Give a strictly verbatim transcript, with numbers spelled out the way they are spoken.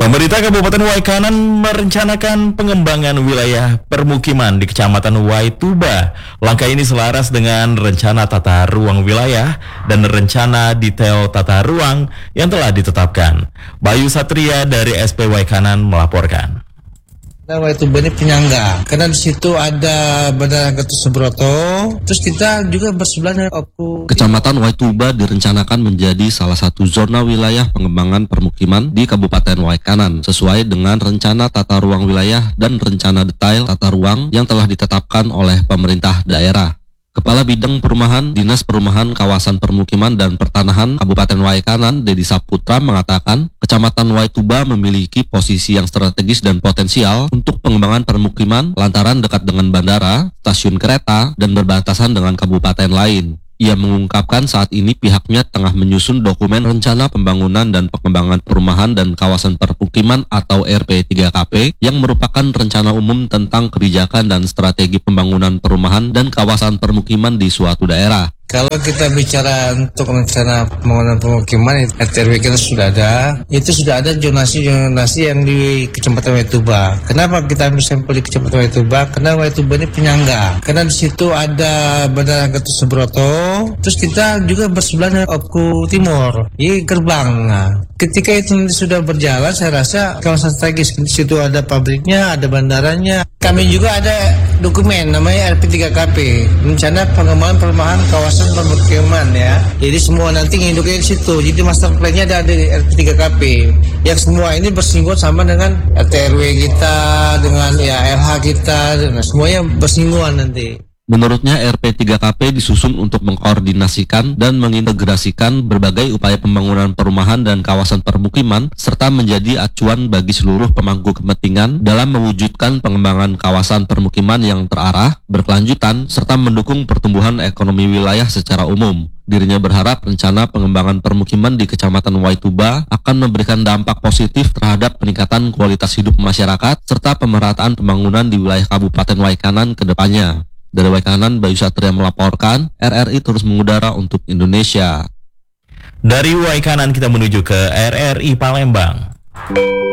Pemerintah Kabupaten Waikanan merencanakan pengembangan wilayah permukiman di Kecamatan Waituba. Langkah ini selaras dengan rencana tata ruang wilayah dan rencana detail tata ruang yang telah ditetapkan. Bayu Satria dari S P Waikanan melaporkan. Waituba ini penyangga, karena di situ ada Bandara Gatot Subroto, terus kita juga bersebelahan Opku. Kecamatan Waituba direncanakan menjadi salah satu zona wilayah pengembangan permukiman di Kabupaten Waikanan, sesuai dengan rencana tata ruang wilayah dan rencana detail tata ruang yang telah ditetapkan oleh pemerintah daerah. Kepala Bidang Perumahan Dinas Perumahan Kawasan Permukiman dan Pertanahan Kabupaten Waikanan, Dedi Saputra, mengatakan Kecamatan Waituba memiliki posisi yang strategis dan potensial untuk pengembangan permukiman lantaran dekat dengan bandara, stasiun kereta, dan berbatasan dengan kabupaten lain. Ia mengungkapkan saat ini pihaknya tengah menyusun dokumen rencana pembangunan dan pengembangan perumahan dan kawasan permukiman atau R P tiga K P yang merupakan rencana umum tentang kebijakan dan strategi pembangunan perumahan dan kawasan permukiman di suatu daerah. Kalau kita bicara untuk rencana pembangunan pemukiman, R T R W kita sudah ada. Itu sudah ada zonasi-zonasi yang di Kecamatan Waituba. Kenapa kita ambil sampel di Kecamatan Waituba? Karena Waituba ini penyangga. Karena di situ ada Bandara Gatot Subroto. Terus kita juga bersebelahan Opku Timur. Ini gerbang. Nah, ketika itu nanti sudah berjalan, saya rasa kawasan strategis. Di situ ada pabriknya, ada bandaranya. Kami juga ada dokumen namanya R P tiga K P, rencana pengembangan perumahan kawasan permukiman ya. Jadi semua nanti nginduknya di situ. Jadi master plan-nya ada di R P tiga K P. Yang semua ini bersinggungan sama dengan R T R W kita, dengan ya L H kita, dan semuanya bersinggungan nanti. Menurutnya R P tiga K P disusun untuk mengkoordinasikan dan mengintegrasikan berbagai upaya pembangunan perumahan dan kawasan permukiman serta menjadi acuan bagi seluruh pemangku kepentingan dalam mewujudkan pengembangan kawasan permukiman yang terarah, berkelanjutan, serta mendukung pertumbuhan ekonomi wilayah secara umum. Dirinya berharap rencana pengembangan permukiman di Kecamatan Waituba akan memberikan dampak positif terhadap peningkatan kualitas hidup masyarakat serta pemerataan pembangunan di wilayah Kabupaten Waikanan ke depannya. Dari Waikanan, Bayu Satria melaporkan, R R I terus mengudara untuk Indonesia. Dari Waikanan kita menuju ke R R I Palembang.